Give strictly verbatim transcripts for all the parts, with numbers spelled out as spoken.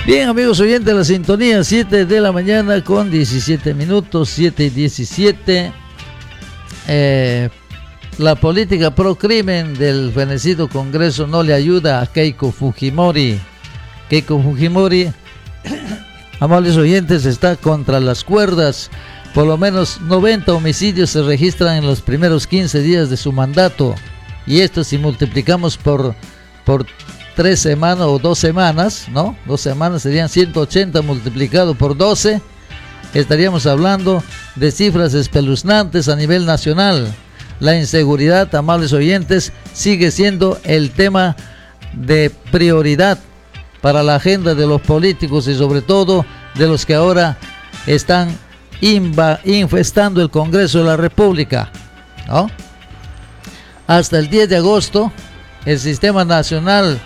Bien, amigos oyentes, la sintonía, siete de la mañana con diecisiete minutos, siete y diecisiete. Eh, la política pro crimen del fenecido Congreso no le ayuda a Keiko Fujimori. Keiko Fujimori, amables oyentes, está contra las cuerdas. Por lo menos noventa homicidios se registran en los primeros quince días de su mandato. Y esto si multiplicamos por, por tres semanas o dos semanas, ¿no? Dos semanas serían ciento ochenta multiplicado por doce. Estaríamos hablando de cifras espeluznantes a nivel nacional. La inseguridad, amables oyentes, sigue siendo el tema de prioridad para la agenda de los políticos y sobre todo de los que ahora están inva, infestando el Congreso de la República, ¿no? Hasta el diez de agosto, el Sistema Nacional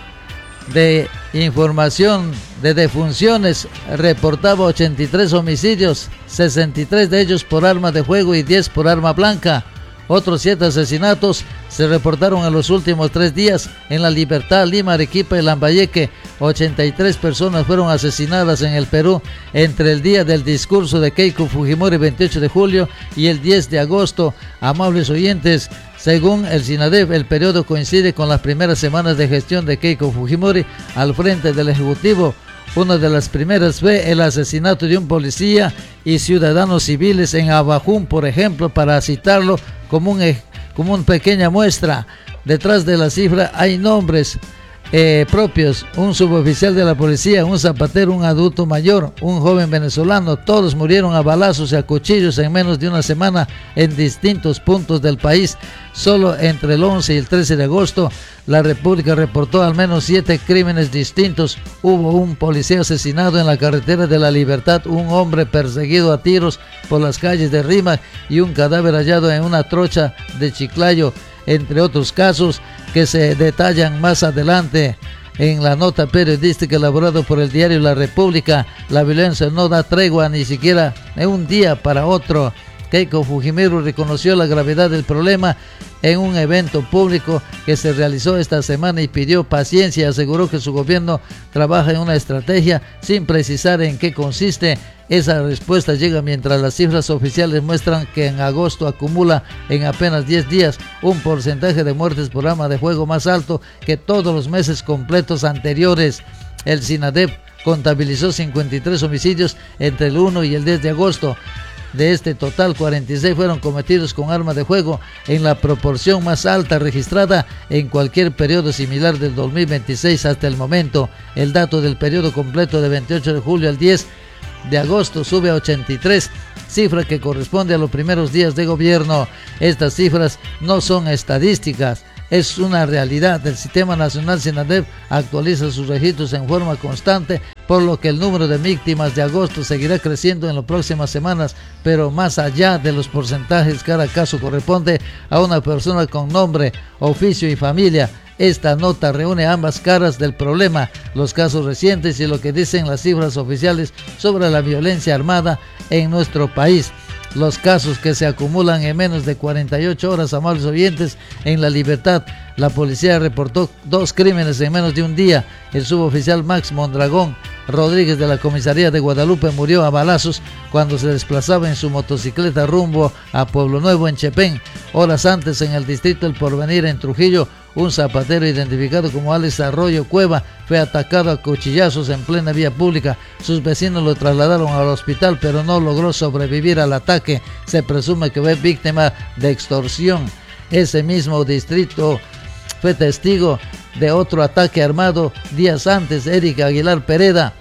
de Información de Defunciones reportaba ochenta y tres homicidios, sesenta y tres de ellos por arma de fuego y diez por arma blanca. Otros siete asesinatos se reportaron en los últimos tres días en La Libertad, Lima, Arequipa y Lambayeque. ochenta y tres personas fueron asesinadas en el Perú entre el día del discurso de Keiko Fujimori, veintiocho de julio, y el diez de agosto. Amables oyentes, según el SINADEF, el periodo coincide con las primeras semanas de gestión de Keiko Fujimori al frente del Ejecutivo. Una de las primeras fue el asesinato de un policía y ciudadanos civiles en Abajún, por ejemplo, para citarlo como, un, como una pequeña muestra. Detrás de la cifra hay nombres eh, propios: un suboficial de la policía, un zapatero, un adulto mayor, un joven venezolano. Todos murieron a balazos y a cuchillos en menos de una semana en distintos puntos del país. Solo entre el once y el trece de agosto, la República reportó al menos siete crímenes distintos. Hubo un policía asesinado en la carretera de La Libertad, un hombre perseguido a tiros por las calles de Rímac y un cadáver hallado en una trocha de Chiclayo, entre otros casos que se detallan más adelante en la nota periodística elaborada por el diario La República. La violencia no da tregua ni siquiera de un día para otro. Keiko Fujimori reconoció la gravedad del problema en un evento público que se realizó esta semana y pidió paciencia. Aseguró que su gobierno trabaja en una estrategia sin precisar en qué consiste. Esa respuesta llega mientras las cifras oficiales muestran que en agosto acumula en apenas diez días un porcentaje de muertes por arma de fuego más alto que todos los meses completos anteriores. El SINADEF contabilizó cincuenta y tres homicidios entre el uno y el diez de agosto. De este total, cuarenta y seis fueron cometidos con arma de fuego, en la proporción más alta registrada en cualquier periodo similar del dos mil veintiséis hasta el momento. El dato del periodo completo de veintiocho de julio al diez de agosto sube a ochenta y tres, cifra que corresponde a los primeros días de gobierno. Estas cifras no son estadísticas, es una realidad. El Sistema Nacional SINADEF actualiza sus registros en forma constante, por lo que el número de víctimas de agosto seguirá creciendo en las próximas semanas, pero más allá de los porcentajes, cada caso corresponde a una persona con nombre, oficio y familia. Esta nota reúne ambas caras del problema, los casos recientes y lo que dicen las cifras oficiales sobre la violencia armada en nuestro país. Los casos que se acumulan en menos de cuarenta y ocho horas, amables oyentes. En La Libertad, la policía reportó dos crímenes en menos de un día. El suboficial Max Mondragón Rodríguez de la comisaría de Guadalupe murió a balazos cuando se desplazaba en su motocicleta rumbo a Pueblo Nuevo en Chepén. Horas antes, en el distrito El Porvenir en Trujillo, un zapatero identificado como Alex Arroyo Cueva fue atacado a cuchillazos en plena vía pública. Sus vecinos lo trasladaron al hospital, pero no logró sobrevivir al ataque. Se presume que fue víctima de extorsión. Ese mismo distrito fue testigo de otro ataque armado días antes. Eric Aguilar Pereda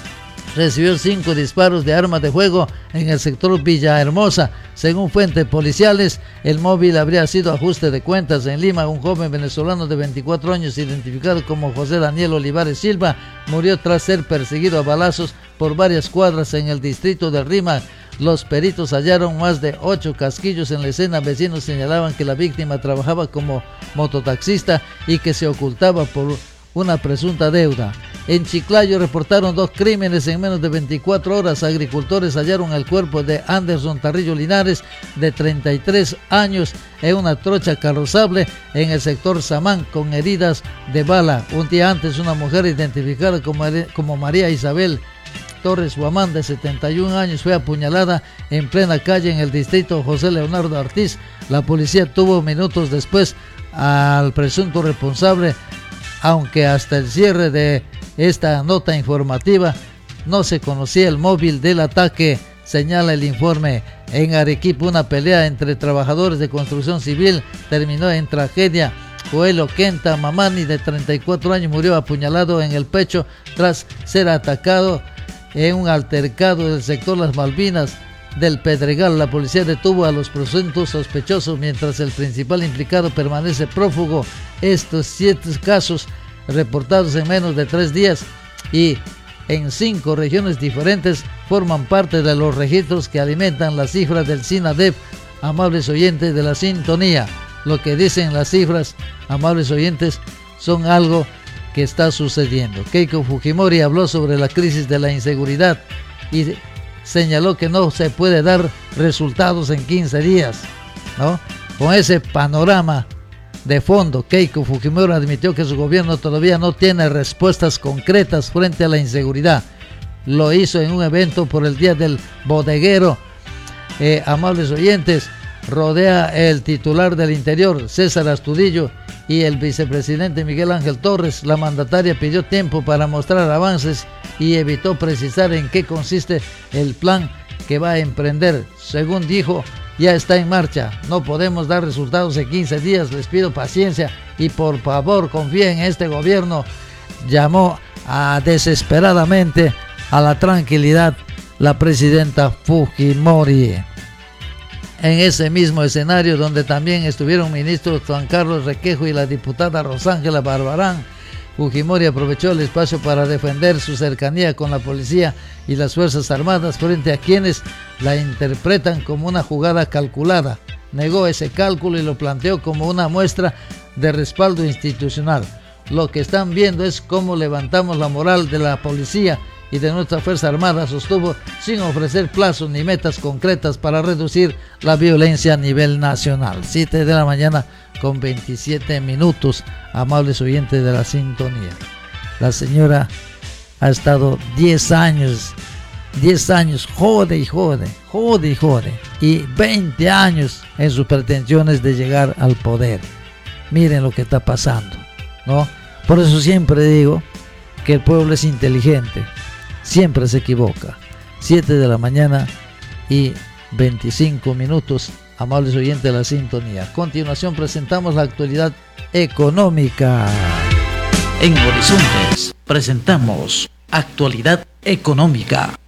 recibió cinco disparos de arma de fuego en el sector Villahermosa. Según fuentes policiales, el móvil habría sido ajuste de cuentas. En Lima, un joven venezolano de veinticuatro años, identificado como José Daniel Olivares Silva, murió tras ser perseguido a balazos por varias cuadras en el distrito de Rímac. Los peritos hallaron más de ocho casquillos en la escena. Vecinos señalaban que la víctima trabajaba como mototaxista y que se ocultaba por una presunta deuda. En Chiclayo reportaron dos crímenes en menos de veinticuatro horas. Agricultores hallaron el cuerpo de Anderson Tarrillo Linares, de treinta y tres años, en una trocha carrozable en el sector Samán, con heridas de bala. Un día antes, una mujer identificada como, como María Isabel Torres Guamán, de setenta y un años, fue apuñalada en plena calle en el distrito José Leonardo Ortiz. La policía tuvo minutos después al presunto responsable, aunque hasta el cierre de esta nota informativa no se conocía el móvil del ataque, señala el informe. En Arequipa, una pelea entre trabajadores de construcción civil terminó en tragedia. Joel Oquenta Mamani, de treinta y cuatro años, murió apuñalado en el pecho tras ser atacado en un altercado del sector Las Malvinas del Pedregal. La policía detuvo a los presuntos sospechosos, mientras el principal implicado permanece prófugo. Estos siete casos, reportados en menos de tres días y en cinco regiones diferentes, forman parte de los registros que alimentan las cifras del SINADEP. Amables oyentes de la sintonía, lo que dicen las cifras, amables oyentes, son algo que está sucediendo. Keiko Fujimori habló sobre la crisis de la inseguridad y señaló que no se puede dar resultados en quince días, ¿no? Con ese panorama de fondo, Keiko Fujimori admitió que su gobierno todavía no tiene respuestas concretas frente a la inseguridad. Lo hizo en un evento por el Día del Bodeguero. Eh, amables oyentes, rodea el titular del Interior, César Astudillo, y el vicepresidente Miguel Ángel Torres. La mandataria pidió tiempo para mostrar avances y evitó precisar en qué consiste el plan que va a emprender. Según dijo, ya está en marcha. No podemos dar resultados en quince días. Les pido paciencia y por favor confíen en este gobierno. Llamó a, desesperadamente a la tranquilidad la presidenta Fujimori. En ese mismo escenario, donde también estuvieron ministros Juan Carlos Requejo y la diputada Rosángela Barbarán, Fujimori aprovechó el espacio para defender su cercanía con la policía y las Fuerzas Armadas frente a quienes la interpretan como una jugada calculada. Negó ese cálculo y lo planteó como una muestra de respaldo institucional. Lo que están viendo es cómo levantamos la moral de la policía y de nuestra Fuerza Armada, sostuvo, sin ofrecer plazos ni metas concretas para reducir la violencia a nivel nacional. siete de la mañana con veintisiete minutos, amables oyentes de la sintonía. La señora ha estado diez años, diez años, jode y jode, jode y jode, y veinte años en sus pretensiones de llegar al poder. Miren lo que está pasando, ¿no? Por eso siempre digo que el pueblo es inteligente, siempre se equivoca. siete de la mañana y veinticinco minutos, amables oyentes de la sintonía. A continuación presentamos la actualidad económica. En Horizontes presentamos actualidad económica.